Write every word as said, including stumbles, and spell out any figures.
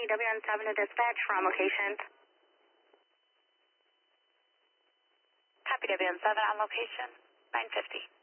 W N seven to dispatch from location. Copy W N seven on location, nine fifty.